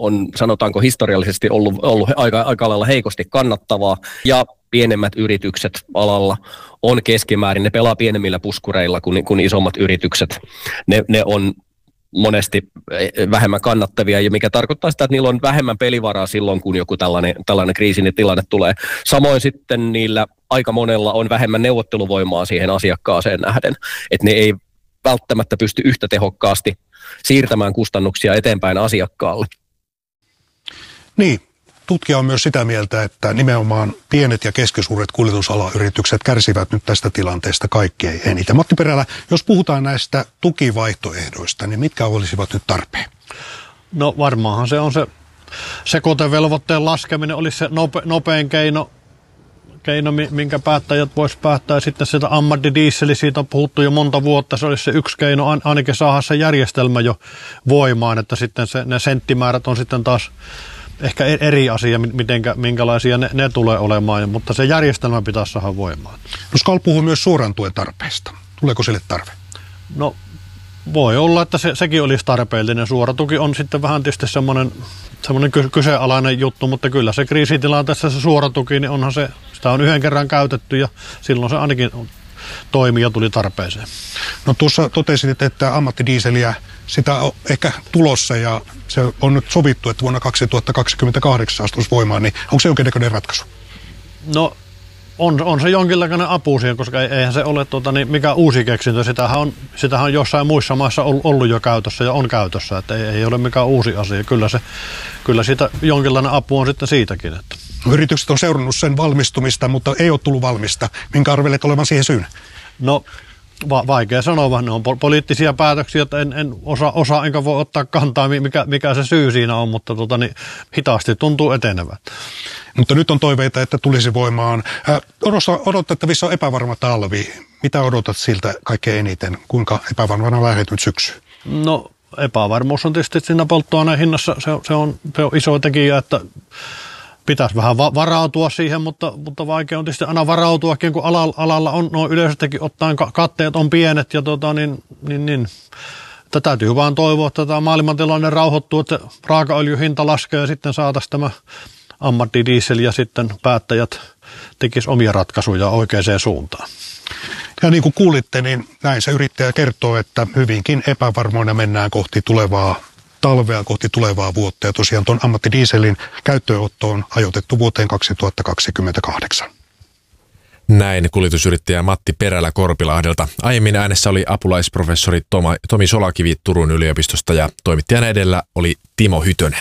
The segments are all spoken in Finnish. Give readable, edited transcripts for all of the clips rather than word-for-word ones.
on sanotaanko historiallisesti ollut aika lailla heikosti kannattavaa, ja pienemmät yritykset alalla on keskimäärin, ne pelaa pienemmillä puskureilla kuin isommat yritykset. Ne on monesti vähemmän kannattavia, ja mikä tarkoittaa sitä, että niillä on vähemmän pelivaraa silloin, kun joku tällainen kriisinen tilanne tulee. Samoin sitten niillä aika monella on vähemmän neuvotteluvoimaa siihen asiakkaaseen nähden, että ne ei välttämättä pysty yhtä tehokkaasti siirtämään kustannuksia eteenpäin asiakkaalle. Niin, tutkija on myös sitä mieltä, että nimenomaan pienet ja keskisuuret kuljetusalayritykset kärsivät nyt tästä tilanteesta kaikkein eniten. Matti Perälä, jos puhutaan näistä tukivaihtoehdoista, niin mitkä olisivat nyt tarpeen? No varmaanhan se on se sekoitevelvoitteen laskeminen olisi se nopein keino, minkä päättäjät vois päättää. Sitten sitä ammattidiisseli, siitä on puhuttu jo monta vuotta. Se olisi se yksi keino ainakin saada se järjestelmä jo voimaan, että sitten ne senttimäärät on sitten taas ehkä eri asia, minkälaisia ne tulee olemaan, mutta se järjestelmä pitäisi saada voimaan. No SKAL puhuu myös suoran tuen tarpeesta. Tuleeko sille tarve? No voi olla, että sekin olisi tarpeellinen. Suora tuki on sitten vähän tietysti semmoinen kyseenalainen juttu, mutta kyllä se kriisitilanteessa se suora tuki, niin onhan sitä on yhden kerran käytetty ja silloin se ainakin toimi ja tuli tarpeeseen. No tuossa totesit, että ammattidiiseliä sitä on ehkä tulossa ja se on nyt sovittu, että vuonna 2028 astuisi voimaan, niin onko se jonkinnäköinen ratkaisu? No on se jonkinlainen apu siihen, koska eihän se ole mikään uusi keksintö. Sitähän on jossain muissa maissa ollut jo käytössä ja on käytössä, että ei ole mikään uusi asia. Kyllä siitä jonkinlainen apu on sitten siitäkin. Että. Yritykset on seurannut sen valmistumista, mutta ei ole tullut valmista. Minkä arvelet olevan siihen syyn? No vaikea sanoa, vaan ne on poliittisia päätöksiä, että en osaa enkä voi ottaa kantaa, mikä se syy siinä on, mutta hitaasti tuntuu etenevän. Mutta nyt on toiveita, että tulisi voimaan. Odotettavissa on epävarma talvi. Mitä odotat siltä kaikkein eniten? Kuinka epävarmana lähdet nyt syksyyn? No epävarmuus on tietysti siinä polttoaineen hinnassa. Se on iso tekijä, että pitäisi vähän varautua siihen, mutta vaikea on tietysti aina varautuakin, kun alalla on yleisestikin ottaen katteet on pienet ja Että täytyy vaan toivoa, että tämä maailmantilanne rauhoittuu, että raakaöljyn hinta laskee ja sitten saataisiin tämä ammattidiesel ja sitten päättäjät tekisivät omia ratkaisuja oikeaan suuntaan. Ja niin kuin kuulitte, niin näin se yrittäjä kertoo, että hyvinkin epävarmoina mennään kohti tulevaa talvea, kohti tulevaa vuotta. Ja tosiaan tuon ammattidieselin käyttöönotto on ajoitettu vuoteen 2028. Näin kuljetusyrittäjä Matti Perälä Korpilahdelta. Aiemmin äänessä oli apulaisprofessori Tomi Solakivi Turun yliopistosta ja toimittajana edellä oli Timo Hytönen.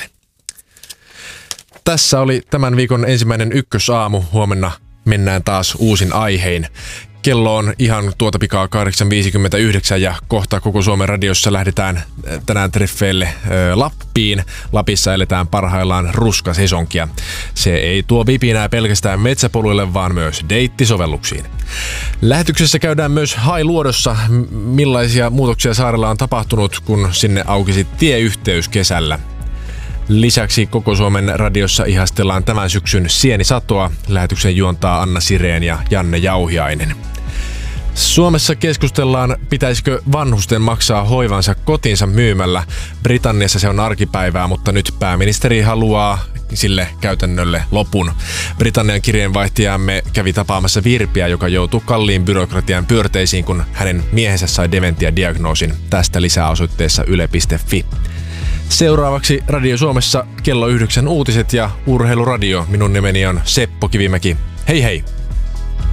Tässä oli tämän viikon ensimmäinen ykkösaamu. Huomenna mennään taas uusin aihein. Kello on ihan tuota pikaa 8.59 ja kohta koko Suomen radiossa lähdetään tänään treffeille Lappiin. Lapissa eletään parhaillaan ruskasesonkia. Se ei tuo vipinää pelkästään metsäpoluille, vaan myös deittisovelluksiin. Lähetyksessä käydään myös Hailuodossa, millaisia muutoksia saarella on tapahtunut, kun sinne aukesi tieyhteys kesällä. Lisäksi koko Suomen radiossa ihastellaan tämän syksyn sienisatoa. Lähetyksen juontaa Anna Sireen ja Janne Jauhiainen. Suomessa keskustellaan, pitäisikö vanhusten maksaa hoivansa kotinsa myymällä. Britanniassa se on arkipäivää, mutta nyt pääministeri haluaa sille käytännölle lopun. Britannian kirjeenvaihtajamme kävi tapaamassa Virpiä, joka joutui kalliin byrokratian pyörteisiin, kun hänen miehensä sai dementia-diagnoosin. Tästä lisää osoitteessa yle.fi. Seuraavaksi Radio Suomessa kello 9 uutiset ja Urheiluradio. Minun nimeni on Seppo Kivimäki. Hei hei!